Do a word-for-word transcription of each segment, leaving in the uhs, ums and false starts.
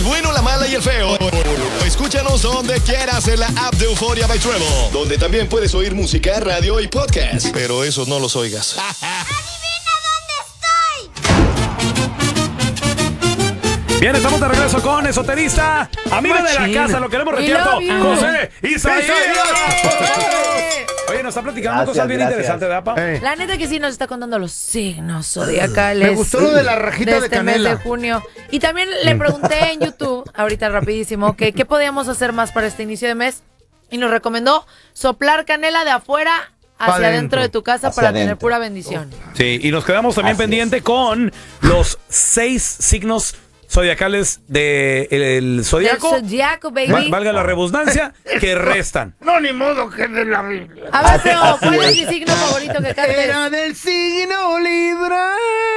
bueno, la mala y el feo. Escúchanos donde quieras en la app de Euforia by Treble, donde también puedes oír música, radio y podcast. Pero esos no los oigas. Bien, estamos de regreso con Esoterista, amigo de la casa, lo queremos despierto, José Isaías. Oye, nos está platicando Gracias, cosas bien gracias. interesantes, ¿verdad, Eh. La neta que sí nos está contando los signos zodiacales. Me gustó lo de la rajita de de este canela. mes de junio. Y también le pregunté en YouTube, ahorita rapidísimo, que qué podíamos hacer más para este inicio de mes. Y nos recomendó soplar canela de afuera hacia Pa' adentro dentro. de tu casa Hacia para adentro. tener pura bendición. Sí, y nos quedamos también Así pendiente es. con los seis signos zodiacales del Del zodiaco, zodiaco, baby. val- valga la redundancia, que restan. No, ni modo que de la Biblia. A ver, Teo, Así ¿cuál es es. mi signo favorito que cantes? Era del signo Libra.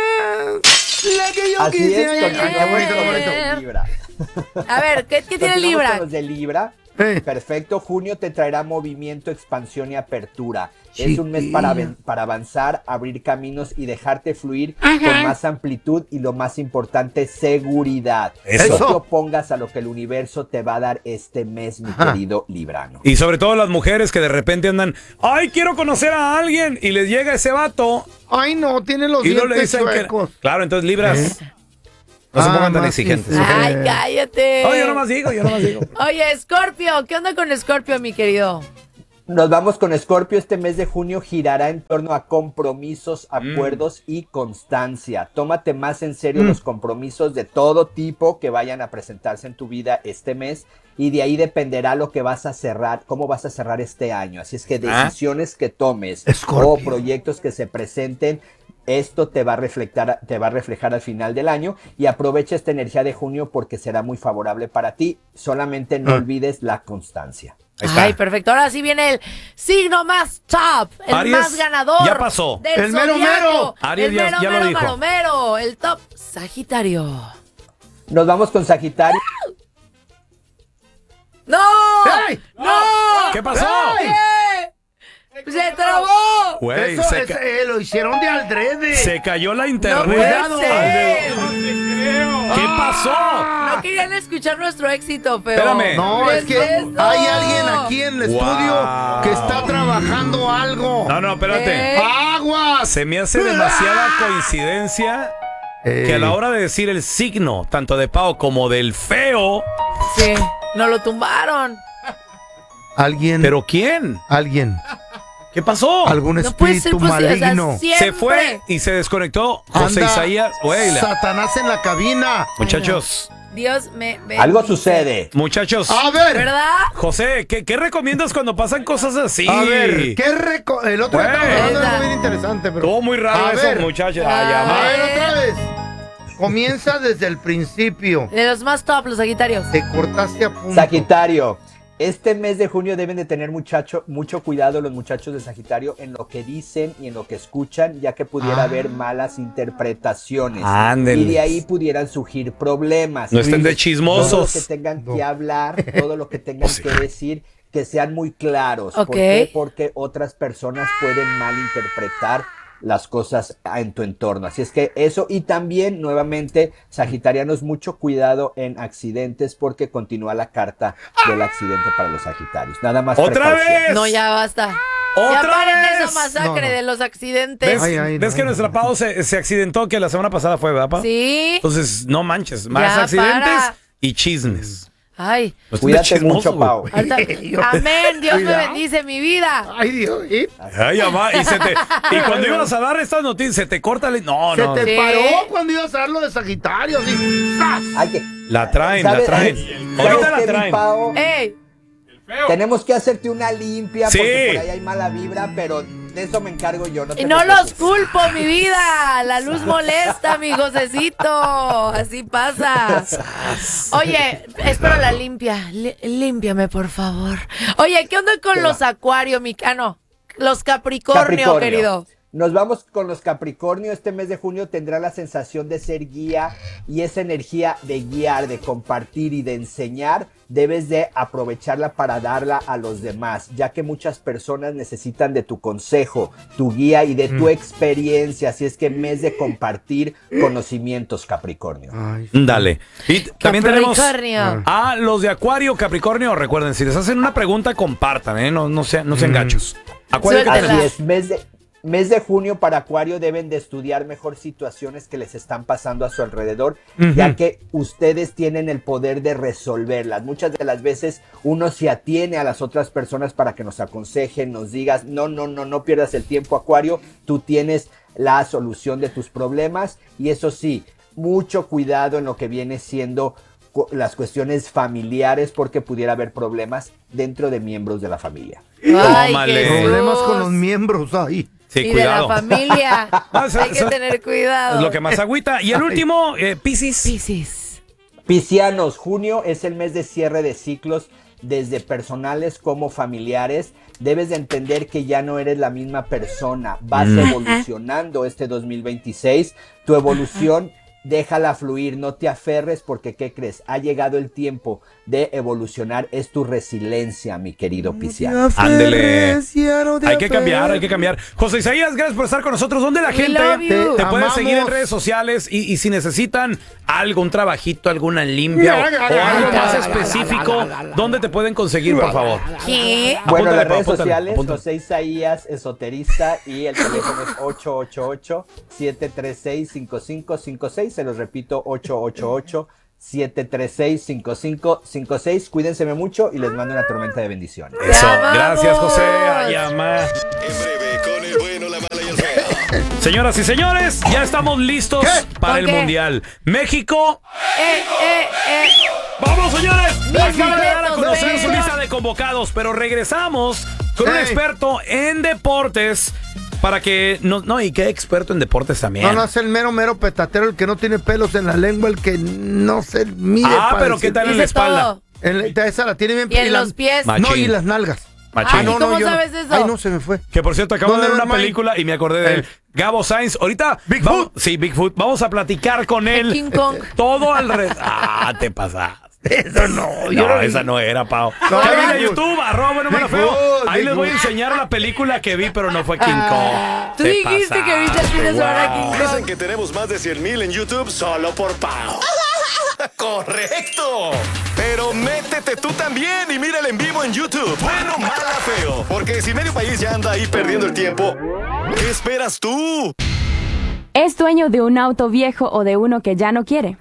La que yo Así quise es, ayer. con- Qué bonito, qué bonito. Libra. A ver, ¿qué, qué tiene Continuamos Libra? con los de Libra. Eh. Perfecto, junio te traerá movimiento, expansión y apertura. Sí. Es un mes para, aven- para avanzar, abrir caminos y dejarte fluir con más amplitud y lo más importante, seguridad. Eso. No te opongas a lo que el universo te va a dar este mes, mi Ajá. querido Librano. Y sobre todo las mujeres que de repente andan, ay, quiero conocer a alguien, y les llega ese vato, Ay, no, tiene los y no le dientes dicen que... chuecos. Claro, entonces Libras, ¿Eh? no se Ah, pongan tan más exigentes. sí, sí. Ay, cállate. No, yo nomás digo, yo nomás digo. Oye, Scorpio, ¿qué onda con Scorpio, mi querido? Nos vamos con Escorpio. Este mes de junio girará en torno a compromisos, acuerdos y constancia. Tómate más en serio Mm. los compromisos de todo tipo que vayan a presentarse en tu vida este mes y de ahí dependerá lo que vas a cerrar, cómo vas a cerrar este año. Así es que Ah. decisiones que tomes Escorpio. o proyectos que se presenten, esto te va a reflejar, te va a reflejar al final del año y aprovecha esta energía de junio porque será muy favorable para ti. Solamente no Ah. olvides la constancia. Ahí está. Ay, perfecto. Ahora sí viene el signo más top, el Aries, más ganador. ya pasó. Del El mero zodiaco. mero. Aries el ya- mero ya lo mero, dijo. mero, mero. El top Sagitario. Nos vamos con Sagitario. ¡No! ¡Ey! ¡No! ¿Qué pasó? ¡Ey! ¿Qué? ¡Se trabó! Güey, Eso se, es, ca- eh, lo hicieron de aldrede. se cayó la ¡No internet. puede ser! ¿Qué pasó? No querían escuchar nuestro éxito, pero... Espérame. No, ¿Qué es que eso? hay alguien aquí en el Wow. estudio que está trabajando algo. No, no, espérate. ¿Eh? ¡Aguas! Se me hace demasiada coincidencia Eh, que a la hora de decir el signo, tanto de Pau como del feo, Sí, nos lo tumbaron. Alguien, ¿pero quién? alguien, ¿Qué pasó? algún No puede ser espíritu posible, o sea, maligno. siempre. Se fue y se desconectó José Anda Isaías. Güey, la- Satanás en la cabina. muchachos, Dios me bendice. Algo sucede. muchachos. A ver, ¿Verdad? José, ¿qué, qué recomiendas cuando pasan cosas así? a ver, ¿qué reco el otro día Güey. estábamos hablando de Esa. algo bien interesante, pero Estuvo muy raro A eso, ver. muchachos. Ah. Ay, a amá. ver otra vez. Comienza desde el principio. De los más top, los Sagitarios. Te cortaste a punto. Sagitario. Este mes de junio deben de tener muchacho, mucho cuidado los muchachos de Sagitario en lo que dicen y en lo que escuchan, ya que pudiera Ah. haber malas interpretaciones. Ándeles. Y de ahí pudieran surgir problemas. No estén de Todo lo chismosos. que tengan No. que hablar, todo lo que tengan O sea. que decir, que sean muy claros. Ok. ¿Por qué? Porque otras personas pueden malinterpretar las cosas en tu entorno. Así es que eso, y también nuevamente, sagitarianos, mucho cuidado en accidentes porque continúa la carta del accidente para los sagitarios. Nada más ¡Otra precaución. vez! No, ya basta. ¡Otra ya paren vez! esa masacre No, no. de los accidentes. ¿Ves, Ay, ay, ves no, que no, nuestra no. Pau se, se accidentó que la semana pasada fue, ¿verdad, Pa? Sí. Entonces, no manches, más Ya, accidentes para. y chismes. Ay. No estén de Cuídate chismoso, mucho, güey. Pau. Ahorita- Amén. Dios me Cuidado. bendice mi vida. Ay, Dios. ¿eh? Ay, amá, y, se te, y cuando ibas a dar estas noticias, se te corta el... No, Se no. te Sí. paró cuando ibas a dar lo de Sagitario. Así. ¡Zas! Hay que- La traen, la ¿Sabes- traen. ¿Sabes Ahorita la qué, mi traen. Pau? Ey. Tenemos que hacerte una limpia Sí. porque por ahí hay mala vibra, pero de eso me encargo yo. No, te Y no me los preocupes. culpo, mi vida. La luz molesta, mi Josecito. Así pasa. Oye, espero la limpia. Li- límpiame, por favor. Oye, ¿qué onda con ¿Qué los va? acuario, mi cano? Los capricornio, querido. Nos vamos con los Capricornio. Este mes de junio tendrá la sensación de ser guía y esa energía de guiar, de compartir y de enseñar debes de aprovecharla para darla a los demás, ya que muchas personas necesitan de tu consejo, tu guía y de tu experiencia. Así es que mes de compartir conocimientos, Capricornio. Ay, Dale. Y también tenemos a los de Acuario, Capricornio. Recuerden, si les hacen una pregunta, compartan, ¿eh? No, no sean, no sean gachos. Acuario, Así es, mes de... Mes de junio para Acuario deben de estudiar mejor situaciones que les están pasando a su alrededor, uh-huh. ya que ustedes tienen el poder de resolverlas. Muchas de las veces uno se atiene a las otras personas para que nos aconsejen, nos digas, no, no, no, no pierdas el tiempo, Acuario, tú tienes la solución de tus problemas. Y eso sí, mucho cuidado en lo que viene siendo las cuestiones familiares, porque pudiera haber problemas dentro de miembros de la familia. Ay, problemas con los miembros ahí. Sí, y cuidado. de la familia. Hay que tener cuidado. Es lo que más agüita. Y el último, eh, Piscis. Piscis. Piscianos, junio es el mes de cierre de ciclos, desde personales como familiares. Debes de entender que ya no eres la misma persona. Vas mm. evolucionando este dos mil veintiséis. Tu evolución, déjala fluir, no te aferres, porque ¿qué crees? Ha llegado el tiempo de evolucionar. Es tu resiliencia, mi querido Pisciano. Ándele. No hay que cambiar, hay que cambiar. José Isaías, gracias por estar con nosotros. ¿Dónde la gente te, te puede seguir en redes sociales? Y, y si necesitan algo, un trabajito, alguna limpia o, o algo más específico, ¿dónde te pueden conseguir, por favor? ¿Qué? Bueno, Apúntale, las redes apúntale, sociales, apúntale. José Isaías, esoterista, y el teléfono es ocho ocho ocho, siete tres seis, cinco cinco cinco seis. Se los repito, ocho ocho ocho, siete tres seis, cinco cinco cinco seis. Cuídense mucho y les mando una tormenta de bendiciones. Eso, gracias, José. Ay, amá. En breve, con el bueno, la mala y el feo. Señoras y señores, ya estamos listos ¿Qué? para el qué? Mundial. México. Eh, eh, eh. ¡Vamos, señores! Mis Acaba de dar a boletos, conocer su venga. lista de convocados, pero regresamos con un Ey. experto en deportes para que... No, no, y qué experto en deportes también. No, no es el mero, mero petatero, el que no tiene pelos en la lengua, el que no se mide. Ah, para pero ¿qué decir- tal en la Dice espalda? todo. En la- esa la tiene bien. Y en la- los pies. Machín. No, y las nalgas. Machín. Ay, no, ¿cómo no, yo no. sabes eso? Ay, no, se me fue. Que por cierto, acabo de ¿Dónde ver una ves, Mike? película y me acordé de él. Eh. Gabo Sainz. Ahorita. Bigfoot. vamos- Sí, Bigfoot. Vamos a platicar con él. King Kong. Todo alrededor. Ah, te pasaste. Eso no. yo No, no vi. esa no era, Pau. No, Cámbiale a Bigfoot. YouTube, arroba, no me lo Bigfoot, feo. Ahí les voy a Bigfoot. enseñar la película que vi, pero no fue King Kong. Tú Te dijiste que viste el fin de pasaste, semana wow. King Dicen Kong. que tenemos más de cien mil en YouTube solo por Pau. ¡Correcto! Pero métete tú también y mírala en vivo en YouTube. Bueno, mala, feo. Porque si medio país ya anda ahí perdiendo el tiempo, ¿qué esperas tú? ¿Es dueño de un auto viejo o de uno que ya no quiere?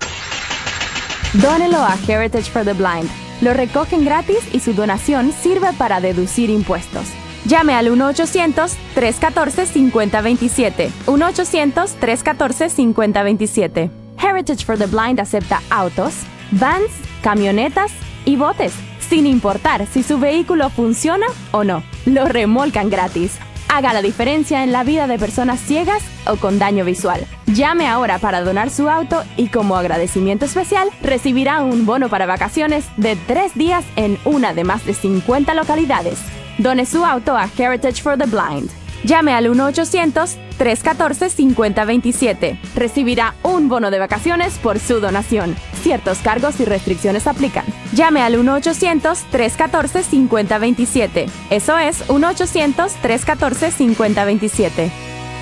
Dónelo a Heritage for the Blind. Lo recogen gratis y su donación sirve para deducir impuestos. Llame al uno ochocientos, tres uno cuatro, cinco cero dos siete. uno ochocientos, tres uno cuatro, cinco cero dos siete. Heritage for the Blind acepta autos, vans, camionetas y botes, sin importar si su vehículo funciona o no. Lo remolcan gratis. Haga la diferencia en la vida de personas ciegas o con daño visual. Llame ahora para donar su auto y como agradecimiento especial recibirá un bono para vacaciones de tres días en una de más de cincuenta localidades. Done su auto a Heritage for the Blind. Llame al uno ochocientos, tres uno cuatro, cinco cero dos siete. Recibirá un bono de vacaciones por su donación. Ciertos cargos y restricciones aplican. Llame al uno ochocientos, tres uno cuatro, cinco cero dos siete. Eso es uno ochocientos, tres uno cuatro, cinco cero dos siete.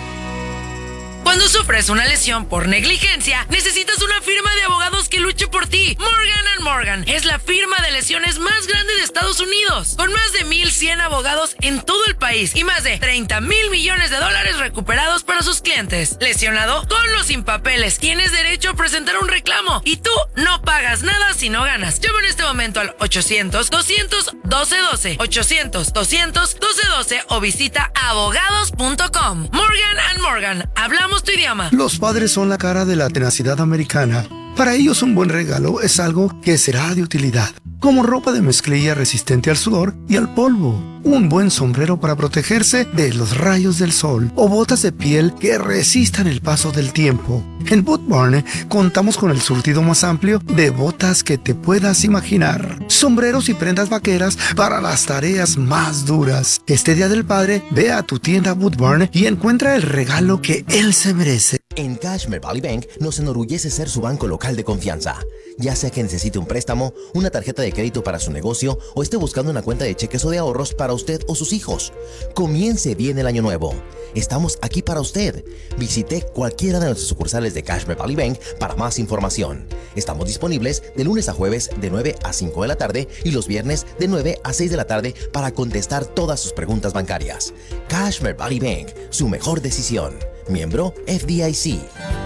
Cuando sufres una lesión por negligencia, necesitas una firma de abogados que luche por ti. Morgan and Morgan es la firma de lesiones más grande de Estados Unidos, con más de mil cien abogados en todo el país y más de treinta mil millones de dólares recuperados para sus clientes. ¿Lesionado? Con los sin papeles tienes derecho a presentar un reclamo y tú no pagas nada si no ganas. Llama en este momento al ochocientos, doscientos, doce doce, ochocientos, doscientos, doce doce o visita abogados punto com. Morgan and Morgan, hablamos tu idioma. Los padres son la cara de la tenacidad americana. Para ellos un buen regalo es algo que será de utilidad, como ropa de mezclilla resistente al sudor y al polvo, un buen sombrero para protegerse de los rayos del sol o botas de piel que resistan el paso del tiempo. En Boot Barn contamos con el surtido más amplio de botas que te puedas imaginar, sombreros y prendas vaqueras para las tareas más duras. Este Día del Padre, ve a tu tienda Boot Barn y encuentra el regalo que él se merece. En Cashmere Valley Bank nos enorgullece ser su banco local de confianza. Ya sea que necesite un préstamo, una tarjeta de crédito para su negocio o esté buscando una cuenta de cheques o de ahorros para usted o sus hijos. Comience bien el año nuevo. Estamos aquí para usted. Visite cualquiera de nuestras sucursales de Cashmere Valley Bank para más información. Estamos disponibles de lunes a jueves de nueve a cinco de la tarde y los viernes de nueve a seis de la tarde para contestar todas sus preguntas bancarias. Cashmere Valley Bank, su mejor decisión. Miembro F D I C.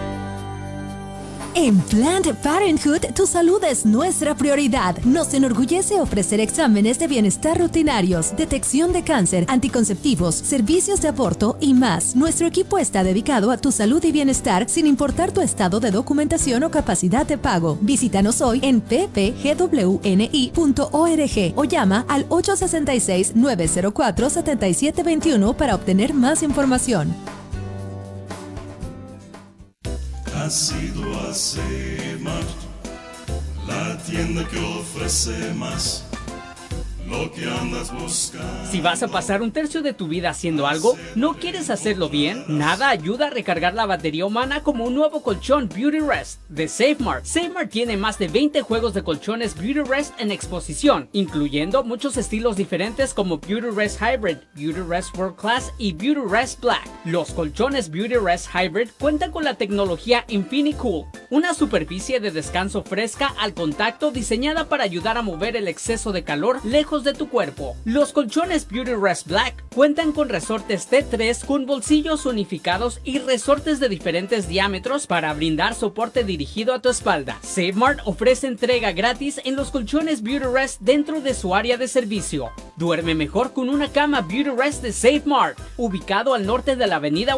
En Planned Parenthood, tu salud es nuestra prioridad. Nos enorgullece ofrecer exámenes de bienestar rutinarios, detección de cáncer, anticonceptivos, servicios de aborto y más. Nuestro equipo está dedicado a tu salud y bienestar sin importar tu estado de documentación o capacidad de pago. Visítanos hoy en p p g w n i punto org o llama al ocho seis seis, nueve cero cuatro, siete siete dos uno para obtener más información. Ha sido a Save-Mart, la tienda que ofrece más, lo que andas buscando. Si vas a pasar un tercio de tu vida haciendo algo, ¿no quieres hacerlo bien? Nada ayuda a recargar la batería humana como un nuevo colchón Beauty Rest de Save-Mart. Save-Mart tiene más de veinte juegos de colchones Beauty Rest en exposición, incluyendo muchos estilos diferentes como Beauty Rest Hybrid, Beauty Rest World Class y Beauty Rest Black. Los colchones Beauty Rest Hybrid cuentan con la tecnología InfiniCool, una superficie de descanso fresca al contacto diseñada para ayudar a mover el exceso de calor lejos de tu cuerpo. Los colchones Beauty Rest Black cuentan con resortes T tres con bolsillos unificados y resortes de diferentes diámetros para brindar soporte dirigido a tu espalda. Save-Mart ofrece entrega gratis en los colchones Beauty Rest dentro de su área de servicio. Duerme mejor con una cama Beauty Rest de Save-Mart, ubicado al norte de la avenida